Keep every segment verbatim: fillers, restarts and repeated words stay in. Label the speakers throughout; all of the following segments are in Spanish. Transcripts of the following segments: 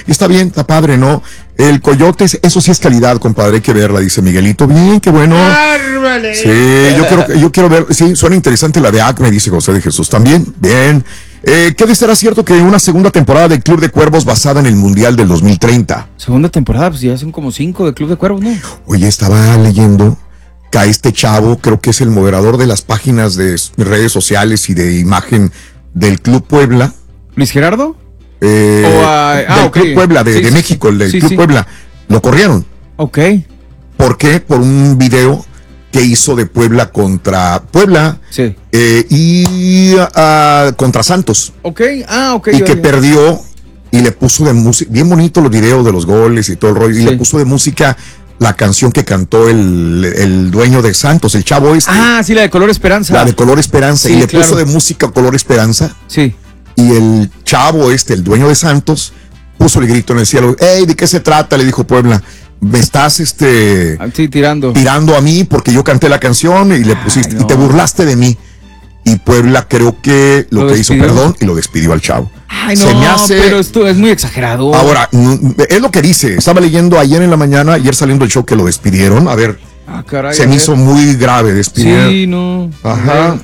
Speaker 1: está bien, está padre, ¿no? El Coyote, eso sí es calidad, compadre, hay que verla, dice Miguelito. Bien, qué bueno. ¡Árvale! Sí, yo quiero, yo quiero ver, sí, suena interesante la de Acme, dice José de Jesús. También, bien. Eh, ¿Qué será cierto que una segunda temporada de Club de Cuervos basada en el Mundial del dos mil treinta?
Speaker 2: Segunda temporada, pues ya son como cinco de Club de Cuervos, ¿no?
Speaker 1: Oye, estaba leyendo que a este chavo, creo que es el moderador de las páginas de redes sociales y de imagen del Club Puebla.
Speaker 2: ¿Luis Gerardo?
Speaker 1: Eh, o a, ah, del okay. Club Puebla, de, sí, de sí, México, el del sí, Club sí. Puebla. Lo corrieron.
Speaker 2: Ok.
Speaker 1: ¿Por qué? Por un video que hizo de Puebla contra Puebla
Speaker 2: sí.
Speaker 1: eh, y uh, contra Santos.
Speaker 2: Ok, ah, ok.
Speaker 1: Y
Speaker 2: yo,
Speaker 1: que
Speaker 2: yo.
Speaker 1: perdió y le puso de música, bien bonito los videos de los goles y todo el rollo, sí. y le puso de música la canción que cantó el, el dueño de Santos, el chavo este.
Speaker 2: Ah, sí, la de Color Esperanza.
Speaker 1: La de Color Esperanza, sí, y le
Speaker 2: claro.
Speaker 1: puso de música Color Esperanza.
Speaker 2: Sí.
Speaker 1: Y el chavo este, el dueño de Santos, puso el grito en el cielo. Ey, ¿de qué se trata? Le dijo Puebla. Me estás este
Speaker 2: sí, tirando.
Speaker 1: tirando a mí porque yo canté la canción y le pusiste, Ay, no. y te burlaste de mí. Y Puebla creo que lo, lo que despidió. hizo, perdón, y lo despidió al chavo.
Speaker 2: Ay, no, Se me hace... pero esto es muy exagerado.
Speaker 1: Ahora, es lo que dice. Estaba leyendo ayer en la mañana, ayer saliendo el show que lo despidieron. A ver,
Speaker 2: ah, caray,
Speaker 1: se
Speaker 2: a
Speaker 1: me
Speaker 2: ver.
Speaker 1: hizo muy grave despedir.
Speaker 2: Sí, no.
Speaker 1: Ajá.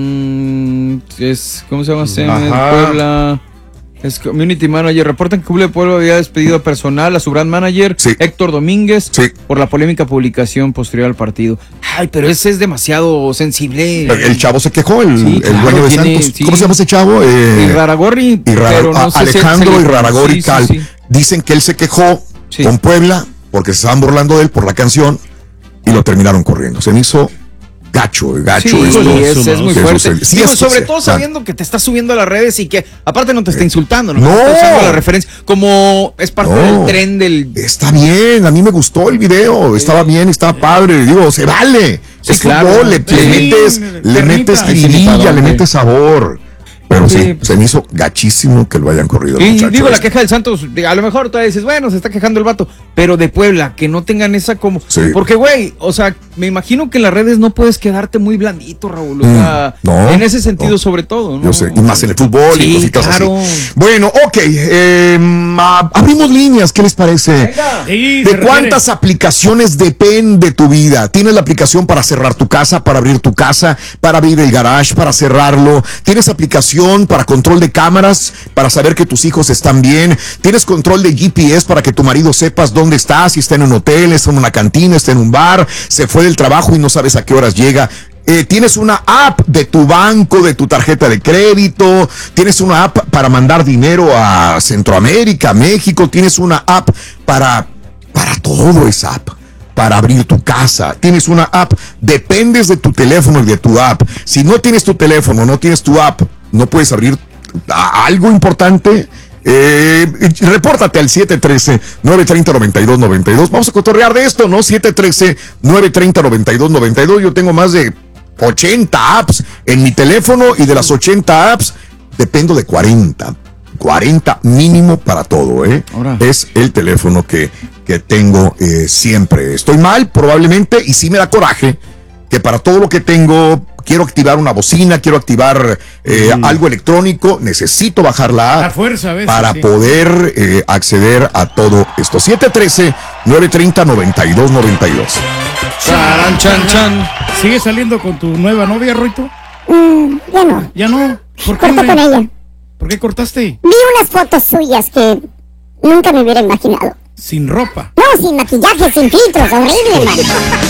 Speaker 2: Mm, es, ¿Cómo se llama? Se Puebla. Es Community Manager. Reportan que Club de Puebla había despedido a personal, a su brand manager,
Speaker 1: sí.
Speaker 2: Héctor Domínguez,
Speaker 1: sí.
Speaker 2: por la polémica publicación posterior al partido. Ay, pero ese es demasiado sensible.
Speaker 1: El, el chavo se quejó, el,
Speaker 2: sí,
Speaker 1: el
Speaker 2: claro,
Speaker 1: dueño de
Speaker 2: tiene,
Speaker 1: Santos.
Speaker 2: Sí.
Speaker 1: ¿Cómo se llama ese chavo?
Speaker 2: Eh, Iraragorri.
Speaker 1: Irara,
Speaker 2: pero no sé
Speaker 1: Alejandro
Speaker 2: si
Speaker 1: Iraragorri
Speaker 2: sí,
Speaker 1: Cal.
Speaker 2: Sí, sí.
Speaker 1: Dicen que él se quejó sí. con Puebla porque se estaban burlando de él por la canción y lo terminaron corriendo. Se me hizo gacho, gacho.
Speaker 2: Sí,
Speaker 1: esto,
Speaker 2: sí, es, es muy fuerte.
Speaker 1: Es, sí,
Speaker 2: Digo,
Speaker 1: es,
Speaker 2: sobre
Speaker 1: es,
Speaker 2: todo sabiendo que te estás subiendo a las redes y que aparte no te está insultando, no,
Speaker 1: no.
Speaker 2: Está usando la referencia como es parte no. del tren del.
Speaker 1: Está bien, a mí me gustó el video, estaba bien, estaba padre, digo, se vale. Sí, es claro, fútbol, le, sí. le metes, sí. le metes jiribilla, le metes sabor. Pero sí, sí, se me hizo gachísimo que lo hayan corrido.
Speaker 2: Y digo, este. la queja del Santos, a lo mejor todavía dices, bueno, se está quejando el vato, pero de Puebla, que no tengan esa como...
Speaker 1: Sí.
Speaker 2: Porque, güey, o sea, me imagino que en las redes no puedes quedarte muy blandito, Raúl. O sea, mm, no, en ese sentido, no. sobre todo, ¿no?
Speaker 1: Yo sé, y más en el fútbol
Speaker 2: sí,
Speaker 1: y cositas
Speaker 2: claro.
Speaker 1: así. Bueno, ok, eh, abrimos líneas, ¿qué les parece? Sí, ¿de cuántas refiere? aplicaciones depende tu vida? ¿Tienes la aplicación para cerrar tu casa, para abrir tu casa, para abrir el garage, para cerrarlo? ¿Tienes aplicación para control de cámaras, para saber que tus hijos están bien? ¿Tienes control de G P S para que tu marido sepas dónde está, si está en un hotel, está en una cantina, está en un bar, se fue del trabajo y no sabes a qué horas llega? Eh, tienes una app de tu banco, de tu tarjeta de crédito, tienes una app para mandar dinero a Centroamérica, México, tienes una app para, para todo esa app. Para abrir tu casa, tienes una app, dependes de tu teléfono y de tu app. Si no tienes tu teléfono, no tienes tu app, no puedes abrir algo importante. Eh, repórtate al siete uno tres, nueve tres cero, nueve dos nueve dos. Vamos a cotorrear de esto, ¿no? siete uno tres, nueve tres cero, nueve dos nueve dos. Yo tengo más de ochenta apps en mi teléfono y de las ochenta apps dependo de cuarenta. cuarenta mínimo para todo, ¿eh? Ahora. Es el teléfono que, que tengo eh, siempre. Estoy mal, probablemente, y sí me da coraje que para todo lo que tengo, quiero activar una bocina, quiero activar eh, mm. algo electrónico, necesito bajar la app
Speaker 3: la fuerza, veces,
Speaker 1: para
Speaker 3: sí.
Speaker 1: poder eh, acceder a todo esto. siete uno tres, nueve tres cero, nueve dos nueve dos.
Speaker 2: Charan, chan, chan.
Speaker 3: ¿Sigues saliendo con tu nueva novia, Roito?
Speaker 4: Mm, ya no.
Speaker 3: ¿Ya no? ¿Por qué?
Speaker 4: Corté con ella.
Speaker 3: ¿Por qué cortaste?
Speaker 4: Vi unas fotos suyas que nunca me hubiera imaginado.
Speaker 3: ¿Sin ropa?
Speaker 4: No, sin maquillaje, sin filtros, horrible, man.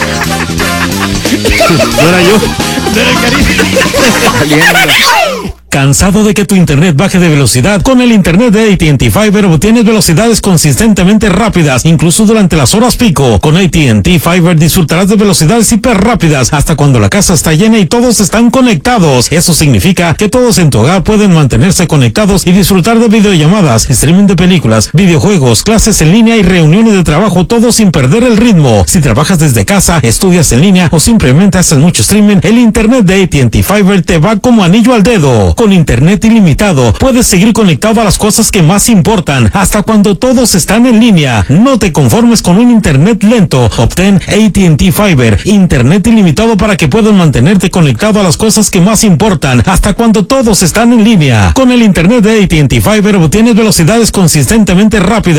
Speaker 3: No era yo, no era el cariño.
Speaker 5: ¿Cansado de que tu internet baje de velocidad? Con el internet de A T and T Fiber obtienes velocidades consistentemente rápidas, incluso durante las horas pico. Con A T and T Fiber disfrutarás de velocidades hiper rápidas hasta cuando la casa está llena y todos están conectados. Eso significa que todos en tu hogar pueden mantenerse conectados y disfrutar de videollamadas, streaming de películas, videojuegos, clases en línea y reuniones de trabajo, todo sin perder el ritmo. Si trabajas desde casa, estudias en línea o simplemente haces mucho streaming, el internet de A T and T Fiber te va como anillo al dedo. Con internet ilimitado, puedes seguir conectado a las cosas que más importan, hasta cuando todos están en línea. No te conformes con un internet lento. Obtén A T and T Fiber, internet ilimitado para que puedas mantenerte conectado a las cosas que más importan, hasta cuando todos están en línea. Con el internet de A T and T Fiber obtienes velocidades consistentemente rápidas